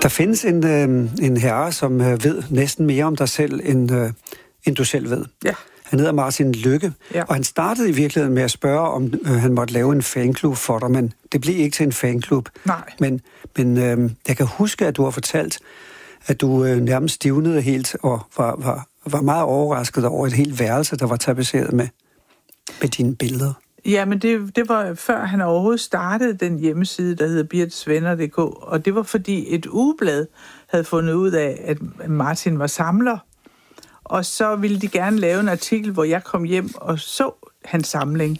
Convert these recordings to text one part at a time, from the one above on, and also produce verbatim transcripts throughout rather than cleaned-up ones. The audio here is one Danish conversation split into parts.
Der findes en, øh, en herre, som øh, ved næsten mere om dig selv, end, øh, end du selv ved. Ja. Han hedder Martin Lykke, ja. og han startede i virkeligheden med at spørge, om øh, han måtte lave en fanklub for dig, men det blev ikke til en fanklub. Nej. Men, men øh, jeg kan huske, at du har fortalt, at du øh, nærmest stivnede helt og var, var, var meget overrasket over et helt værelse, der var tapetseret med, med dine billeder. Ja, men det, det var før han overhovedet startede den hjemmeside, der hedder birtesvenner punktum d k, og det var fordi et ugeblad havde fundet ud af, at Martin var samler, og så ville de gerne lave en artikel, hvor jeg kom hjem og så hans samling.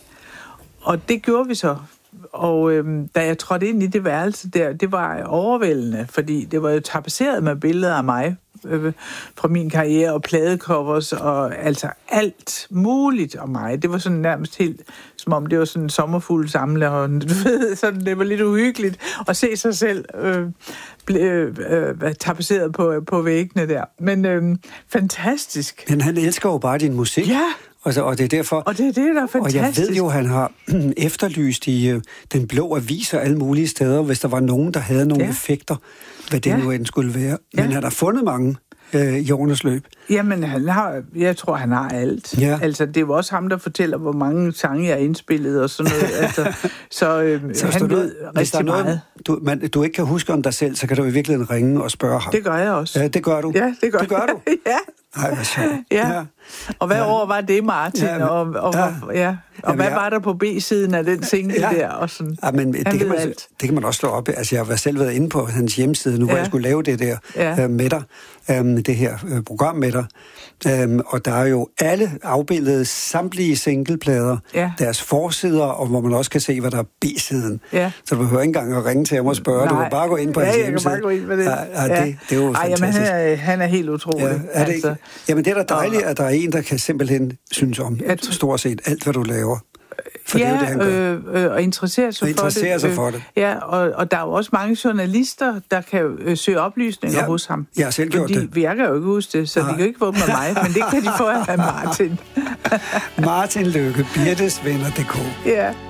Og det gjorde vi så. Og øhm, da jeg trådte ind i det værelse der, det var overvældende, fordi det var jo tapetseret med billeder af mig øh, fra min karriere og pladecovers og altså alt muligt om mig. Det var sådan nærmest helt, som om det var sådan en sommerfugl samle, og du ved, sådan, det var lidt uhyggeligt at se sig selv øh, øh, øh, tapetseret på, på væggene der. Men øh, fantastisk. Men han elsker jo bare din musik. Ja. Og, så, og det er derfor... Og det er det, der er fantastisk. Og jeg ved jo, han har efterlyst i øh, Den Blå Avis og alle mulige steder, hvis der var nogen, der havde nogle ja. effekter, hvad det ja. nu end skulle være. Men ja. han har fundet mange øh, i årenes løb. Jamen, han har, jeg tror, han har alt. Ja. Altså, det er jo også ham, der fortæller, hvor mange sange jeg har indspillet og sådan noget. altså, så øh, så han ved rigtig noget, meget. Du, man, du ikke kan huske om dig selv, så kan du i virkeligheden ringe og spørge ham. Det gør jeg også. Ja, det gør du. Ja, det gør, det gør du. ja. Ej, hvad sjovt. Ja. ja. Og hvad ja. år var det, Martin? Ja, men, og og, ja. og, ja. og Jamen, hvad jeg... var der på B-siden af den single ja. der? Og sådan. Ja, men det kan, man, det kan man også slå op. Altså, jeg har selv været inde på hans hjemmeside nu, ja. hvor jeg skulle lave det der ja. øh, med dig. Um, det her øh, program med dig. Um, og der er jo alle afbildede samtlige singleplader, ja. deres forsider, og hvor man også kan se, hvad der er B-siden. Ja. Så du behøver ikke engang at ringe til ham og spørge. Nej. Du kan bare gå ind på ja, hans hjemmeside. Ja, jeg kan bare gå ind på det. Ja, ja, det, det er jo Ej, fantastisk. Jamen, han, er, han er helt utrolig. Ja, er det altså. ikke? Jamen, det er da dejligt, at der er en, der kan simpelthen synes om at... stort set alt, hvad du laver. For ja, det er jo det, han gør. Øh, øh, og interesserer sig, og interesserer for, sig det. for det. Ja, og, og der er jo også mange journalister, der kan øh, søge oplysninger ja, hos ham. Jeg har selv gjort fordi, det. Jeg kan jo ikke huske det, så Nej. de kan jo ikke få dem af mig, men det kan de få af Martin. Martin Lykke, birtesvenner punktum d k. Ja.